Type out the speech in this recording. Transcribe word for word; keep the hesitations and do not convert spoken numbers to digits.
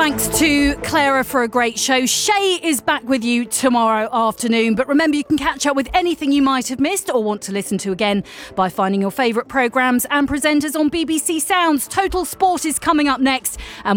thanks to Clara for a great show. Shay is back with you tomorrow afternoon. But remember, you can catch up with anything you might have missed or want to listen to again by finding your favourite programmes and presenters on B B C Sounds. Total Sport is coming up next. And